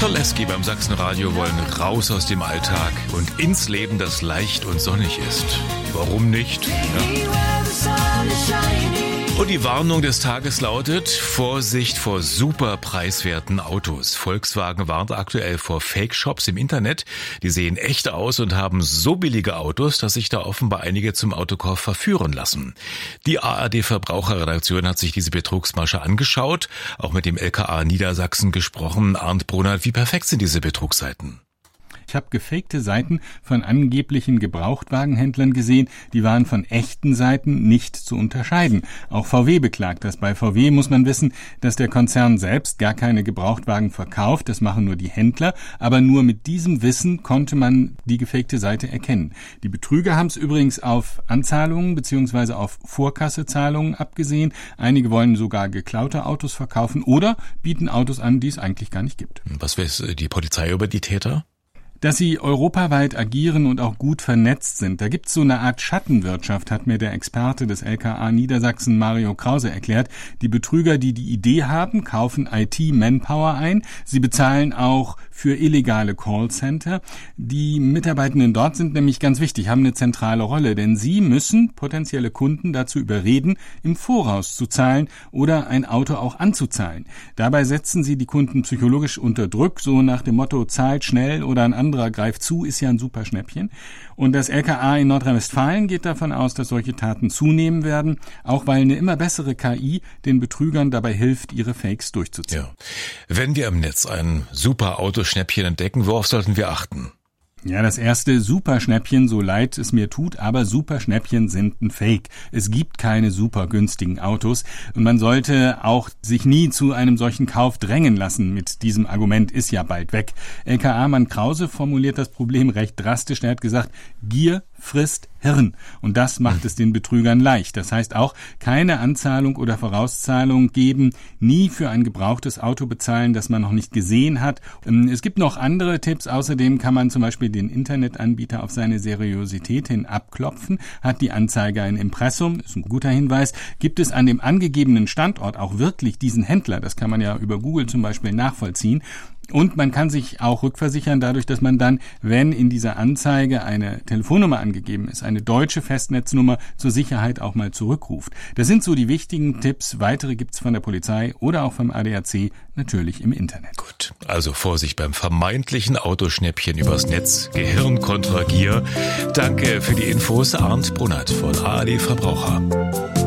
Koleski beim Sachsenradio wollen raus aus dem Alltag und ins Leben, das leicht und sonnig ist. Warum nicht? Ja. Und die Warnung des Tages lautet: Vorsicht vor super preiswerten Autos. Volkswagen warnt aktuell vor Fake-Shops im Internet. Die sehen echt aus und haben so billige Autos, dass sich da offenbar einige zum Autokauf verführen lassen. Die ARD-Verbraucherredaktion hat sich diese Betrugsmasche angeschaut, auch mit dem LKA Niedersachsen gesprochen. Arndt Brunert, wie perfekt sind diese Betrugsseiten? Ich habe gefakte Seiten von angeblichen Gebrauchtwagenhändlern gesehen, die waren von echten Seiten nicht zu unterscheiden. Auch VW beklagt das. Bei VW muss man wissen, dass der Konzern selbst gar keine Gebrauchtwagen verkauft, das machen nur die Händler, aber nur mit diesem Wissen konnte man die gefakte Seite erkennen. Die Betrüger haben es übrigens auf Anzahlungen bzw. auf Vorkassezahlungen abgesehen. Einige wollen sogar geklaute Autos verkaufen oder bieten Autos an, die es eigentlich gar nicht gibt. Was weiß die Polizei über die Täter? Dass sie europaweit agieren und auch gut vernetzt sind. Da gibt's so eine Art Schattenwirtschaft, hat mir der Experte des LKA Niedersachsen Mario Krause erklärt. Die Betrüger, die die Idee haben, kaufen IT-Manpower ein. Sie bezahlen auch für illegale Callcenter. Die Mitarbeitenden dort sind nämlich ganz wichtig, haben eine zentrale Rolle, denn sie müssen potenzielle Kunden dazu überreden, im Voraus zu zahlen oder ein Auto auch anzuzahlen. Dabei setzen sie die Kunden psychologisch unter Druck, so nach dem Motto: zahlt schnell oder ein anderer greift zu, ist ja ein super Schnäppchen. Und das LKA in Nordrhein-Westfalen geht davon aus, dass solche Taten zunehmen werden, auch weil eine immer bessere KI den Betrügern dabei hilft, ihre Fakes durchzuziehen. Ja. Wenn wir im Netz ein super Autoschnäppchen entdecken, worauf sollten wir achten? Ja, das erste: Superschnäppchen, so leid es mir tut, aber Superschnäppchen sind ein Fake. Es gibt keine super günstigen Autos und man sollte auch sich nie zu einem solchen Kauf drängen lassen mit diesem Argument: ist ja bald weg. LKA-Mann Krause formuliert das Problem recht drastisch. Er hat gesagt: Gier frisst Hirn. Und das macht es den Betrügern leicht. Das heißt auch, keine Anzahlung oder Vorauszahlung geben, nie für ein gebrauchtes Auto bezahlen, das man noch nicht gesehen hat. Es gibt noch andere Tipps. Außerdem kann man zum Beispiel den Internetanbieter auf seine Seriosität hin abklopfen. Hat die Anzeige ein Impressum, ist ein guter Hinweis. Gibt es an dem angegebenen Standort auch wirklich diesen Händler? Das kann man ja über Google zum Beispiel nachvollziehen. Und man kann sich auch rückversichern dadurch, dass man dann, wenn in dieser Anzeige eine Telefonnummer angegeben ist, eine deutsche Festnetznummer, zur Sicherheit auch mal zurückruft. Das sind so die wichtigen Tipps. Weitere gibt's von der Polizei oder auch vom ADAC natürlich im Internet. Gut, also Vorsicht beim vermeintlichen Autoschnäppchen übers Netz. Gehirn kontra Gier. Danke für die Infos, Arndt Brunert von ARD Verbraucher.